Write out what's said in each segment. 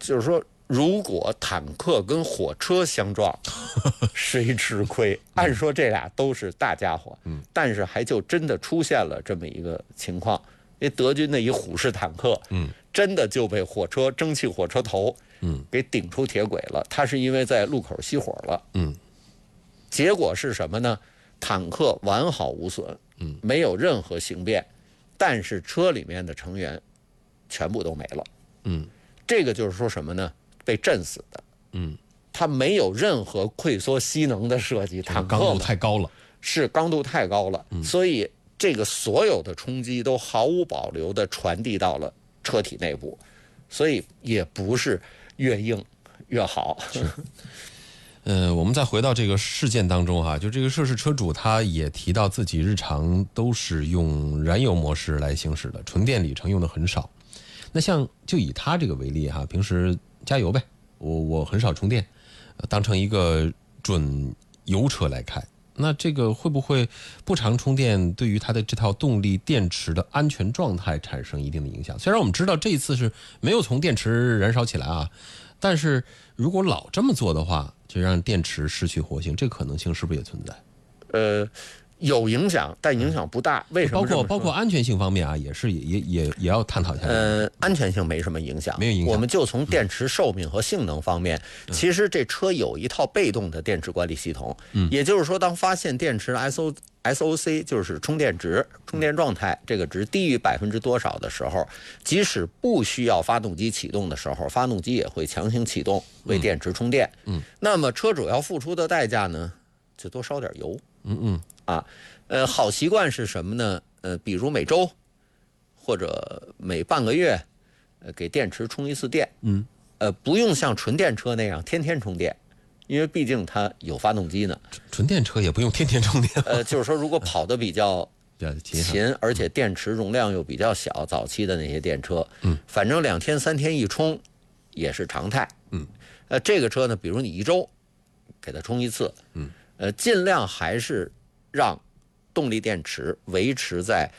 就是说，如果坦克跟火车相撞，谁吃亏？按说这俩都是大家伙，但是还就真的出现了这么一个情况，因为德军的一虎式坦克，真的就被蒸汽火车头，给顶出铁轨了。它是因为在路口熄火了，结果是什么呢？坦克完好无损，没有任何形变，但是车里面的成员全部都没了，这个就是说什么呢？被震死的，它没有任何溃缩吸能的设计，坦克刚度太高了， 是刚度太高了，所以这个所有的冲击都毫无保留地传递到了车体内部，所以也不是越硬越好。 我们再回到这个事件当中哈，就这个涉事车主他也提到自己日常都是用燃油模式来行驶的，纯电里程用的很少。那像就以他这个为例哈，平时加油呗，我很少充电，当成一个准油车来开。那这个会不会不常充电对于它的这套动力电池的安全状态产生一定的影响？虽然我们知道这一次是没有从电池燃烧起来啊，但是如果老这么做的话，就让电池失去活性，这可能性是不是也存在？ 有影响，但影响不大。为什么？ 包括安全性方面啊，也要探讨一下。 安全性没什么影响， 没有影响。 我们就从电池寿命和性能方面，其实这车有一套被动的电池管理系统。也就是说，当发现电池 SOC 就是充电值、充电状态这个值低于多少的时候，即使不需要发动机启动的时候，发动机也会强行启动为电池充电。那么车主要付出的代价呢，就多烧点油。好习惯是什么呢？比如每周或者每半个月，给电池充一次电。不用像纯电车那样天天充电，因为毕竟它有发动机呢。 纯电车也不用天天充电。 就是说，如果跑得比较勤，而且电池容量又比较小，早期的那些电车，反正2天3天一充也是常态。这个车呢，比如你1周给它充一次，尽量还是让动力电池维持在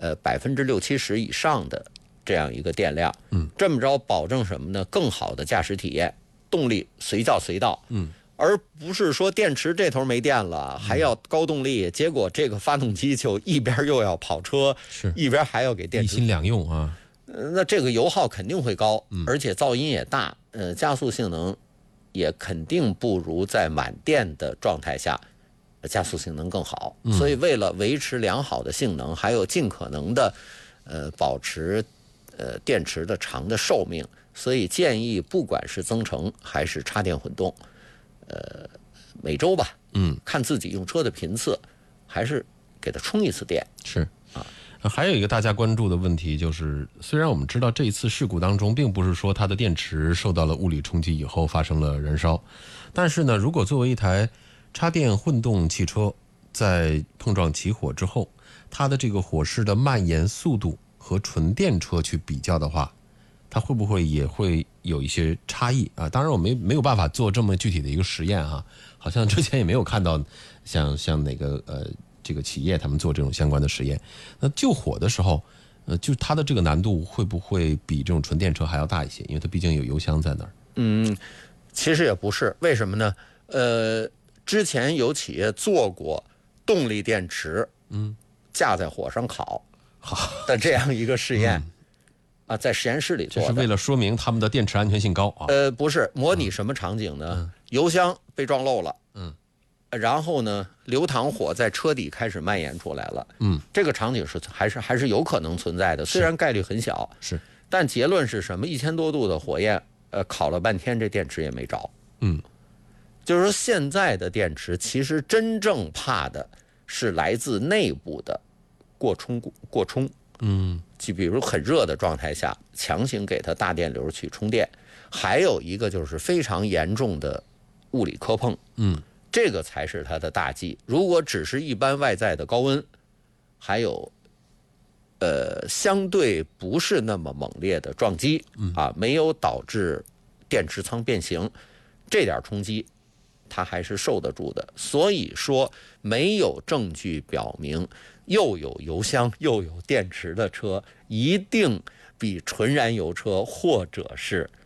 60-70%以上的这样一个电量，这么着保证什么呢？更好的驾驶体验，动力随叫随到，而不是说电池这头没电了，还要高动力，结果这个发动机就一边又要跑车，一边还要给电池， 一心两用啊。 那这个油耗肯定会高，而且噪音也大，加速性能也肯定不如在满电的状态下加速性能更好。所以为了维持良好的性能，还有尽可能的保持电池的长的寿命，所以建议不管是增程还是插电混动，每周吧，看自己用车的频次，还是给它充一次电。 是还有一个大家关注的问题就是，虽然我们知道这一次事故当中并不是说它的电池受到了物理冲击以后发生了燃烧，但是呢，如果作为一台插电混动汽车在碰撞起火之后，它的这个火势的蔓延速度和纯电车去比较的话，它会不会也会有一些差异啊？当然我没有办法做这么具体的一个实验啊，好像之前也没有看到像哪个这个企业他们做这种相关的实验。那救火的时候，就它的这个难度会不会比这种纯电车还要大一些？因为它毕竟有油箱在那儿。 其实也不是，为什么呢？之前有企业做过动力电池，架在火上烤的这样一个试验。在实验室里做的， 这是为了说明他们的电池安全性高啊。 不是，模拟什么场景呢？油箱被撞漏了，然后呢，流淌火在车底开始蔓延出来了，这个场景是还是有可能存在的，虽然概率很小，但结论是什么？1000多度的火焰，烤了半天，这电池也没着。就是说现在的电池其实真正怕的是来自内部的过充。就比如很热的状态下，强行给它大电流去充电，还有一个就是非常严重的物理磕碰，这个才是它的大忌。如果只是一般外在的高温，还有相对不是那么猛烈的撞击，没有导致电池舱变形，这点冲击它还是受得住的。所以说，没有证据表明又有油箱又有电池的车一定比纯燃油车或者是